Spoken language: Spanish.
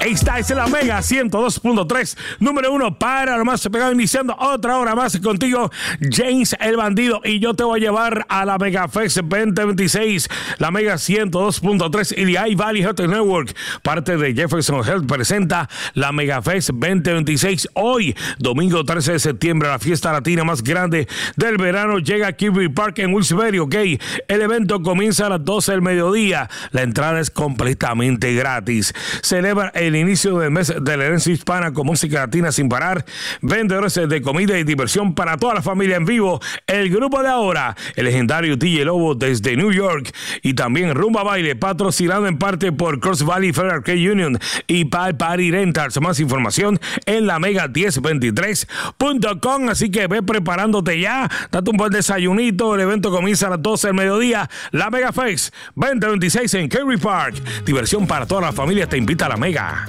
Esta es la Mega 102.3, número 1 para lo más pegado, iniciando otra hora más contigo, James el Bandido, y yo te voy a llevar a la Mega Fest 2026, la Mega 102.3 y the iValley Health Network, parte de Jefferson Health, presenta la Mega Fest 2026. Hoy, domingo 13 de septiembre, la fiesta latina más grande del verano llega a Kirby Park en Wilkes-Barre, ok. El evento comienza a las 12 del mediodía, la entrada es completamente gratis. Celebra el inicio del mes de la herencia hispana con música latina sin parar, vendedores de comida y diversión para toda la familia en vivo, el grupo de ahora, el legendario DJ Lobo desde New York, y también Rumba Baile, patrocinado en parte por Cross Valley Federal Credit Union y Pal Party Rentals. Más información en la mega1023.com, así que ve preparándote ya, date un buen desayunito, el evento comienza a las 12 del mediodía, la Mega Fest 2026 en Kirby Park, diversión para toda la familia, te invita a la Mega.